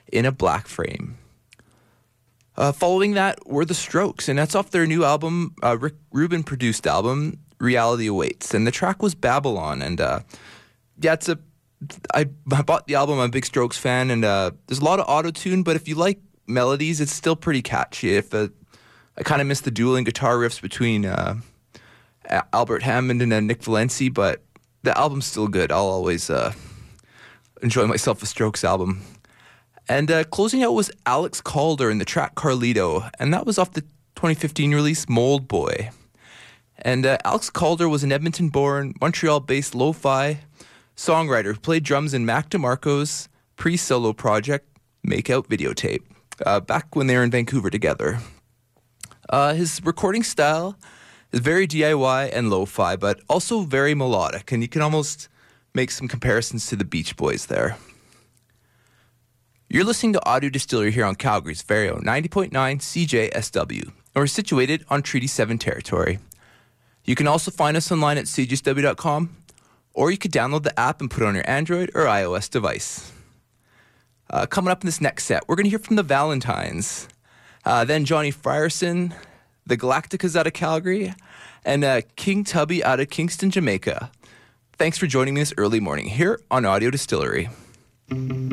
in a Black Frame. Following that were The Strokes, and that's off their new album, Rick Rubin produced album, Reality Awaits. And the track was Babylon. And I bought the album. I'm a big Strokes fan, and there's a lot of auto-tune, but if you like melodies, it's still pretty catchy. I kind of miss the dueling guitar riffs between Albert Hammond and Nick Valenci, but the album's still good. I'll always enjoy myself a Strokes album. And closing out was Alex Calder and the track Carlito, and that was off the 2015 release Mold Boy. And Alex Calder was an Edmonton-born, Montreal-based lo-fi songwriter who played drums in Mac DeMarco's pre-solo project Makeout Videotape, back when they were in Vancouver together. His recording style is very DIY and lo-fi, but also very melodic, and you can almost make some comparisons to the Beach Boys there. You're listening to Audio Distillery here on Calgary's very own 90.9 CJSW, and we're situated on Treaty 7 territory. You can also find us online at cjsw.com, or you could download the app and put it on your Android or iOS device. Coming up in this next set, we're going to hear from the Valentines, then Johnny Frierson, the Galacticas out of Calgary, and King Tubby out of Kingston, Jamaica. Thanks for joining me this early morning here on Audio Distillery.